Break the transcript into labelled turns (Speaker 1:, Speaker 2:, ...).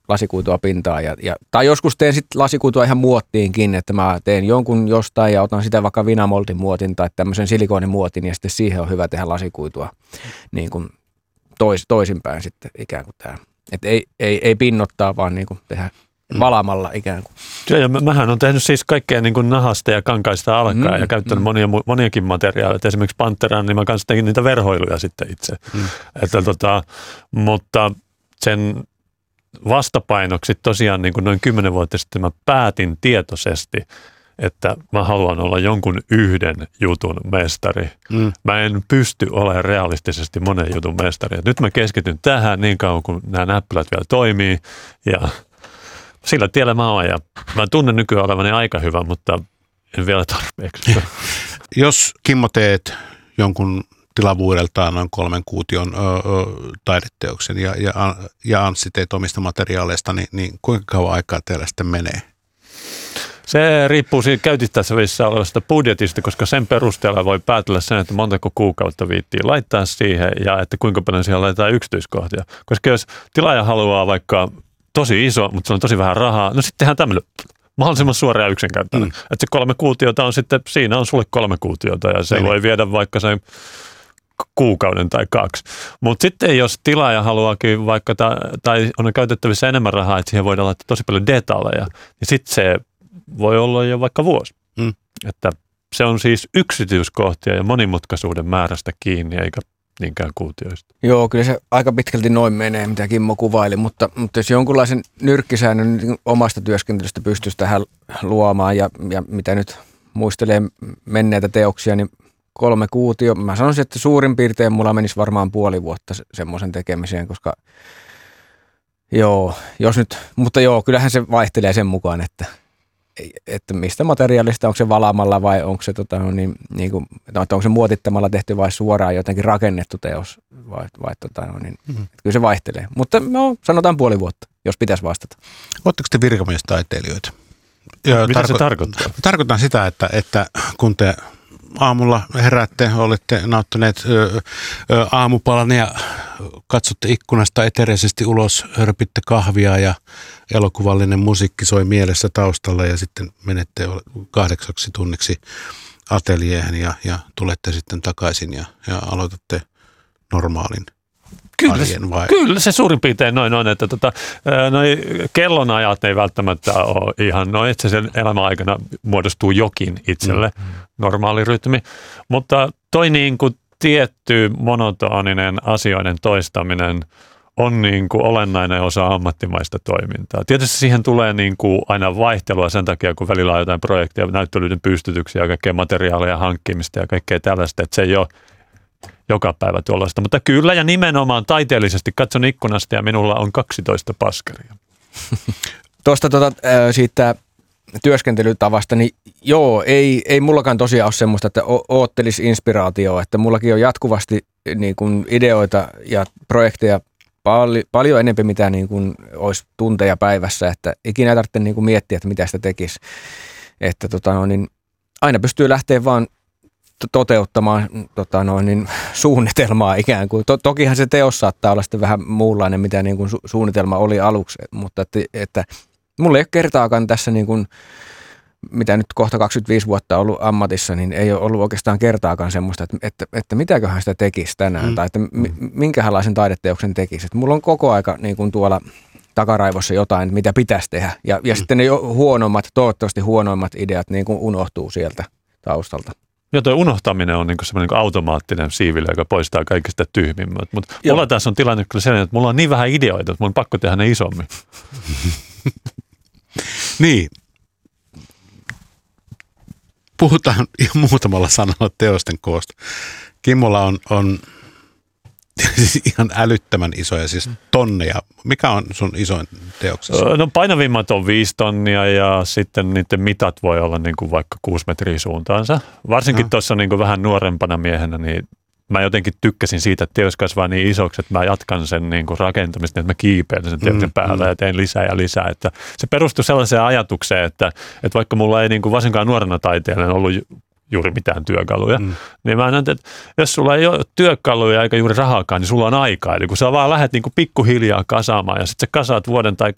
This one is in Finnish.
Speaker 1: lasikuitua pintaan. Tai joskus teen sitten lasikuitua ihan muottiinkin, että mä teen jonkun jostain ja otan sitä vaikka vinamoltin muotin tai tämmöisen silikonimuotin ja sitten siihen on hyvä tehdä lasikuitua niin kuin toisinpäin sitten ikään kuin tämä. Että ei pinnottaa, vaan niin kuin tehdä valamalla ikään kuin.
Speaker 2: Ja mähän on tehnyt siis kaikkea niin kuin nahasta ja kankaista alkaen ja käyttänyt moniakin materiaaleja. Esimerkiksi Panteran, niin mä kanssa tekin niitä verhoiluja sitten itse. Että mutta sen vastapainoksi tosiaan niin kuin noin 10 vuotta sitten mä päätin tietoisesti, että mä haluan olla jonkun yhden jutun mestari. Mä en pysty olemaan realistisesti monen jutun mestari. Nyt mä keskityn tähän niin kauan, kun nämä näppylät vielä toimii ja sillä tiellä mä oon ja mä tunnen nykyään olevani aika hyvä, mutta en vielä tarpeeksi.
Speaker 3: Jos Kimmo teet jonkun tilavuudeltaan noin 3 kuution taideteoksen ja Anssi teet omista materiaaleista, niin kuinka kauan aikaa teillä sitten menee?
Speaker 2: Se riippuu siitä käytettävissä olevasta budjetista, koska sen perusteella voi päätellä sen, että montako kuukautta viittiin laittaa siihen ja että kuinka paljon siihen laitetaan yksityiskohtia. Koska jos tilaaja haluaa vaikka tosi iso, mutta se on tosi vähän rahaa, no sitten tehdään tämmöinen mahdollisimman suora ja yksinkertainen. Että se 3 kuutiota on sitten, siinä on sulle 3 kuutiota ja se voi viedä vaikka sen kuukauden tai 2. Mutta sitten jos tilaaja haluaakin vaikka, tai on käytettävissä enemmän rahaa, että siihen voidaan laittaa tosi paljon detaljeja, niin sitten se voi olla jo vaikka vuosi. Että se on siis yksityiskohtia ja monimutkaisuuden määrästä kiinni, eikä niinkään kuutioista.
Speaker 1: Joo, kyllä se aika pitkälti noin menee, mitä Kimmo kuvaili, mutta jos jonkunlaisen nyrkkisäännön niin omasta työskentelystä pystyisi tähän luomaan ja mitä nyt muistelee menneitä teoksia, niin 3 kuutio. Mä sanoisin, että suurin piirtein mulla menisi varmaan puoli vuotta semmoisen tekemiseen, koska mutta kyllähän se vaihtelee sen mukaan, että mistä materiaalista, onko se valamalla vai onko se, onko se muotittamalla tehty vai suoraan jotenkin rakennettu teos kyllä se vaihtelee. Mutta sanotaan puoli vuotta, jos pitäisi vastata.
Speaker 3: Oletteko te virkamiestaiteilijoita?
Speaker 2: Mitä se tarkoittaa?
Speaker 3: Tarkoitan sitä, että kun te aamulla heräätte, olette nauttineet aamupalan ja katsotte ikkunasta etereisesti ulos, hörpitte kahvia ja elokuvallinen musiikki soi mielessä taustalla ja sitten menette 8 tunniksi atelieen ja tulette sitten takaisin ja aloitatte normaalin arjen vai?
Speaker 2: Kyllä se suurin piirtein noin on, että noi kellonajat ei välttämättä ole ihan noin, että sen elämän aikana muodostuu jokin itselle normaali rytmi, mutta toi niin kuin tietty monotoninen asioiden toistaminen on niin kuin olennainen osa ammattimaista toimintaa. Tietysti siihen tulee niin kuin aina vaihtelua sen takia, kun välillä on jotain projekteja, näyttelyiden pystytyksiä ja kaikkea materiaalia hankkimista ja kaikkea tällaista, että se ei ole joka päivä tuollaista. Mutta kyllä ja nimenomaan taiteellisesti katson ikkunasta ja minulla on 12 paskaria.
Speaker 1: Tuosta siitä työskentelytavasta, niin ei mullakaan tosiaan ole semmoista, että oottelisi inspiraatioa, että mullakin on jatkuvasti niin kuin ideoita ja projekteja paljon enemmän mitä niin kuin olisi tunteja päivässä, että ikinä ei tarvitse niin kuin miettiä, että mitä sitä tekisi. Että aina pystyy lähteä vaan toteuttamaan suunnitelmaa ikään kuin. Tokihan se teos saattaa olla sitten vähän muunlainen, mitä niin kuin suunnitelma oli aluksi, mutta että mulla ei ole kertaakaan tässä, niin kuin, mitä nyt kohta 25 vuotta ollut ammatissa, niin ei ole ollut oikeastaan kertaakaan semmoista, että mitäköhän sitä tekisi tänään tai että minkälaisen taideteoksen tekisi. Että mulla on koko aika niin kuin tuolla takaraivossa jotain, mitä pitäisi tehdä ja sitten ne toivottavasti huonoimmat ideat niin kuin unohtuu sieltä taustalta.
Speaker 2: Joo, tuo unohtaminen on niinku semmoinen automaattinen siiville, joka poistaa kaikista tyhmimmät. Mutta mulla tässä on tilanne kyllä sellainen, että mulla on niin vähän ideoita, että mun on pakko tehdä ne isommin.
Speaker 3: Niin. Puhutaan muutamalla sanalla teosten koosta. Kimmolla on ihan älyttömän isoja, siis tonneja. Mikä on sun isoin teoksessa?
Speaker 2: No painavimmat on 5 tonnia ja sitten niiden mitat voi olla niin kuin vaikka 6 metriä suuntaansa. Varsinkin tuossa niin kuin vähän nuorempana miehenä, niin mä jotenkin tykkäsin siitä, että teos kasvaa niin isoksi, että mä jatkan sen niin kuin rakentamista, että mä kiipeilen sen teoksen päällä ja teen lisää ja lisää. Että se perustui sellaiseen ajatukseen, että vaikka mulla ei niin kuin varsinkaan nuorena taiteilijana ollut juuri mitään työkaluja, niin mä näen, että jos sulla ei ole työkaluja eikä juuri rahaakaan, niin sulla on aikaa. Eli kun sä vaan lähdet niin kuin pikkuhiljaa kasaamaan ja sitten sä kasaat vuoden tai